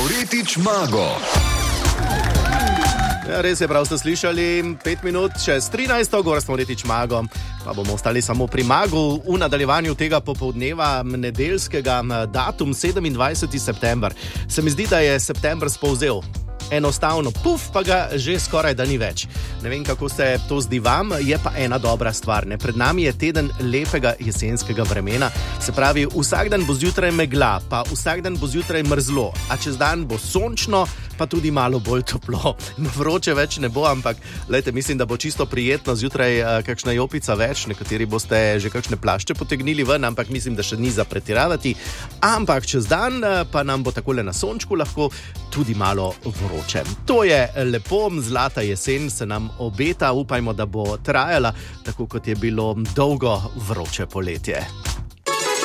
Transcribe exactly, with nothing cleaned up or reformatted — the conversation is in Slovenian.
Mavretič Mago. Ja, res je, prav ste slišali, pet minut čez trinajsto, gor smo Mavretič Mago, pa bomo ostali samo pri Magu v nadaljevanju tega popoldneva nedeljskega, datum sedemindvajseti september. Se mi zdi, da je september spolzel. Enostavno, puf, pa ga že skoraj da ni več. Ne vem, kako se to zdi vam, je pa ena dobra stvar. Ne? Pred nami je teden lepega jesenskega vremena. Se pravi, vsak dan bo zjutraj megla, pa vsak dan bo zjutraj mrzlo, a čez dan bo sončno, pa tudi malo bolj toplo. Vroče več ne bo, ampak lejte, mislim, da bo čisto prijetno zjutraj kakšna jopica več. Nekateri boste že kakšne plašče potegnili ven, ampak mislim, da še ni za pretiravati. Ampak čez dan pa nam bo takole na sončku lahko tudi malo vroče. To je lepo, zlata jesen se nam obeta, upajmo, da bo trajala, tako kot je bilo dolgo vroče poletje.